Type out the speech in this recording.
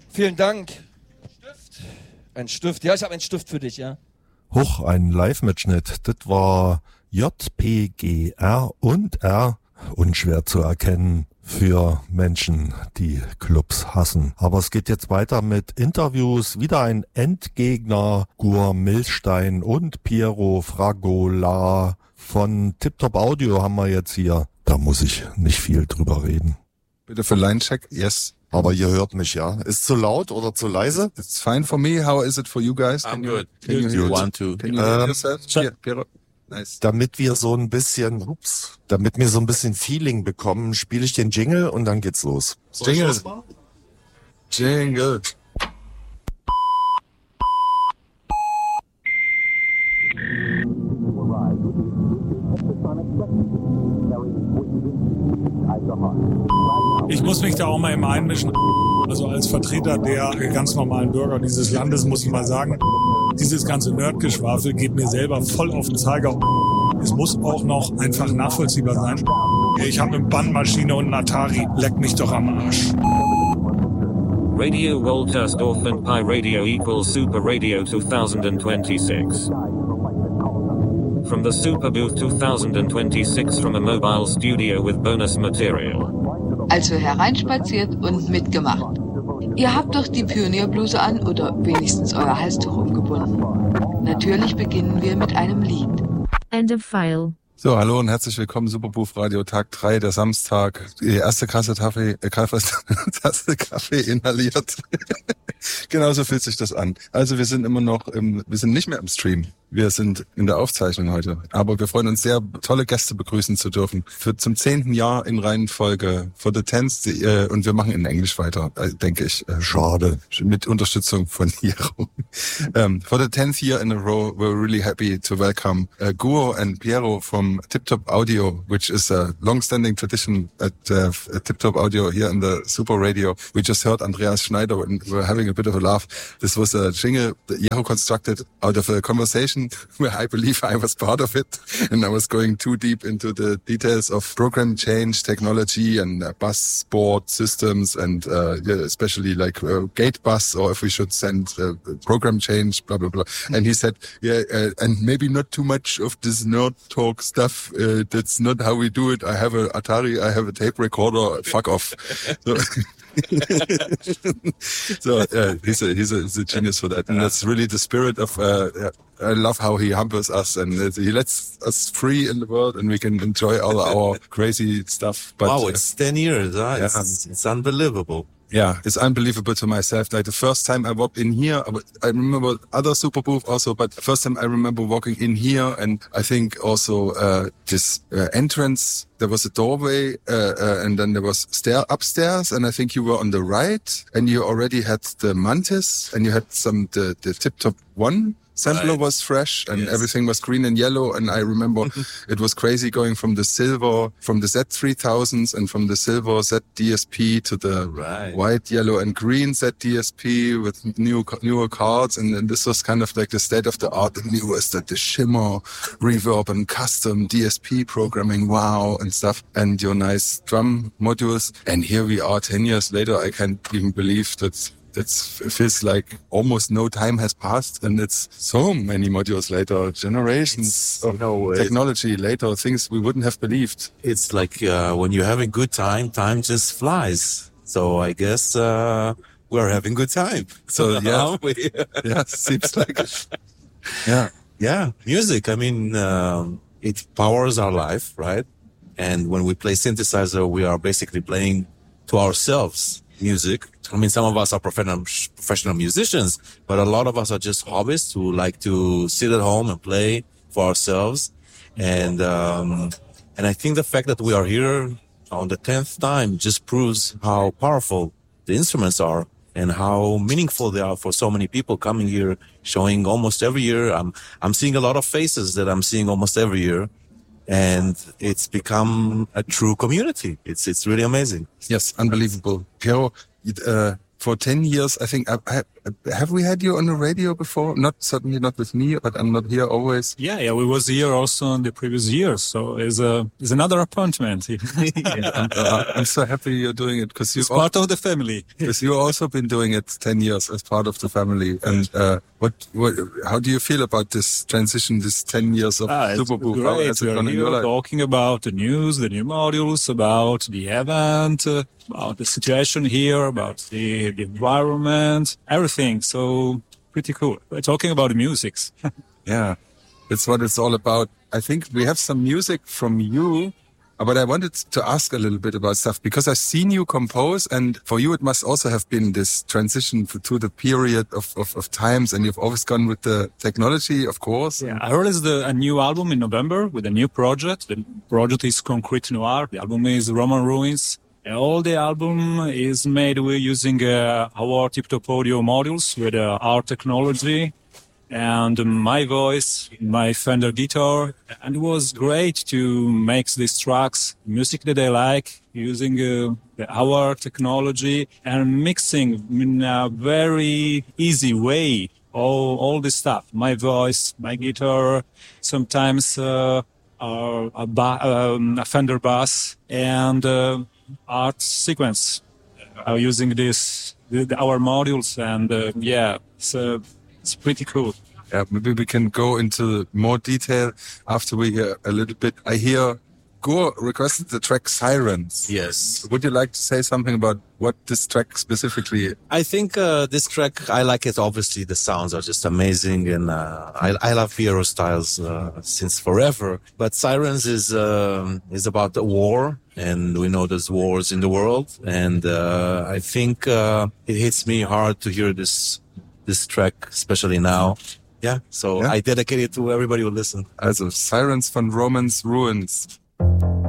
Vielen Dank. Ein Stift. Ja, ich habe einen Stift für dich, ja. Hoch, ein Live-Mitschnitt. Das war JPGR und R. Unschwer zu erkennen für Menschen, die Clubs hassen. Aber es geht jetzt weiter mit Interviews. Wieder ein Endgegner. Gur Milstein und Piero Fragola von Tiptop Audio haben wir jetzt hier. Da muss ich nicht viel drüber reden. Bitte für Line-Check. Yes. Aber ihr hört mich, ja? Ist zu laut oder zu leise? It's fine for me. How is it for you guys? I'm good. Can you hear it? 1, 2. Can you hear yourself? Yeah, Piero. Nice. Damit wir so ein bisschen Feeling bekommen, spiele ich den Jingle und dann geht's los. Jingle. Jingle. Ich muss mich da auch mal immer einmischen. Also als Vertreter der ganz normalen Bürger dieses Landes muss ich mal sagen, dieses ganze Nerdgeschwafel geht mir selber voll auf den Zeiger. Es muss auch noch einfach nachvollziehbar sein. Ich habe eine Bandmaschine und einen Atari. Leck mich doch am Arsch. Radio Woltersdorf and Pi Radio equals Super Radio 2026. From the Super Booth 2026 from a mobile studio with bonus material. Also hereinspaziert und mitgemacht. Ihr habt doch die Pionierbluse an oder wenigstens euer Halstuch umgebunden. Natürlich beginnen wir mit einem Lied. End of file. So, hallo und herzlich willkommen, Superbooth Radio Tag 3, der Samstag. Die erste Tasse Kaffee inhaliert. Genauso fühlt sich das an. Also wir sind wir sind nicht mehr im Stream. Wir sind in der Aufzeichnung heute. Aber wir freuen uns sehr, tolle Gäste begrüßen zu dürfen. Zum 10. Jahr in Reihenfolge for the 10th, und wir machen in Englisch weiter, denke ich. Schade. Mit Unterstützung von Piero. For the 10th year in a row, we're really happy to welcome Gur and Piero from Tiptop Audio, which is a long-standing tradition at Tiptop Audio here in the Super Radio. We just heard Andreas Schneider and we're having a bit of a laugh. This was a jingle that Piero constructed out of a conversation where I believe I was part of it, and I was going too deep into the details of program change technology and bus board systems and especially like gate bus, or if we should send program change, blah, blah, blah. And he said, and maybe not too much of this nerd talk stuff. That's not how we do it. I have an Atari, I have a tape recorder, fuck off. So he's a genius for that, and that's really the spirit of. I love how he humbles us and he lets us free in the world, and we can enjoy all our crazy stuff. But, wow, it's 10 years. It's unbelievable. Yeah, it's unbelievable to myself. Like the first time I walked in here, I remember other Super Booth also, but the first time I remember walking in here, and I think also this entrance, there was a doorway, and then there was upstairs, and I think you were on the right, and you already had the Mantis, and you had the Tip-Top 1. Sampler was fresh and everything was green and yellow, and I remember it was crazy going from the silver, from the Z3000s and from the silver Z DSP to the white, yellow and green Z DSP with newer cards, and this was kind of like the state of the art. The newest, the shimmer, reverb and custom DSP programming, wow, and stuff, and your nice drum modules. And here we are 10 years later. I can't even believe that. It feels like almost no time has passed, and it's so many modules later, generations of technology later, things we wouldn't have believed. It's like when you're having good time just flies. So I guess we're having good time. So yeah, seems like it. Yeah, music. I mean, it powers our life, right? And when we play synthesizer, we are basically playing to ourselves. Music. I mean, some of us are professional musicians, but a lot of us are just hobbyists who like to sit at home and play for ourselves. And I think the fact that we are here on the 10th time just proves how powerful the instruments are and how meaningful they are for so many people coming here, showing almost every year. I'm seeing a lot of faces that I'm seeing almost every year. And it's become a true community. It's really amazing. Yes, unbelievable. Piero, for 10 years, I think have we had you on the radio before? Certainly not with me, but I'm not here always. Yeah, we was here also in the previous years, so it's another appointment. I'm so happy you're doing it because It's part of the family. Because you've also been doing it 10 years as part of the family. And how do you feel about this transition, this 10 years of Superbooth? How has it gone in your life? Talking about the news, the new modules, about the event, about the situation here, about the environment, everything. So pretty cool. We're talking about the music. Yeah, that's what it's all about. I think we have some music from you, but I wanted to ask a little bit about stuff because I've seen you compose, and for you it must also have been this transition to the period of times, and you've always gone with the technology, of course. Yeah, I released a new album in November with a new project. The project is Concrete Noir. The album is Roman Ruins. All the album is made using our tip-top audio modules with our technology and my voice, my Fender guitar. And it was great to make these tracks, music that I like, using our technology and mixing in a very easy way all this stuff. My voice, my guitar, sometimes a Fender bass, and art sequence using our modules, and it's pretty cool. Yeah, maybe we can go into more detail after we hear a little bit. I hear Gur requested the track Sirens. Yes. Would you like to say something about what this track specifically is? I think this track, I like it. Obviously, the sounds are just amazing, and I love Euro styles since forever. But Sirens is about the war, and we know there's wars in the world, and I think it hits me hard to hear this track, especially now. Yeah, so I dedicate it to everybody who listens. Also Sirens von Romans Ruins.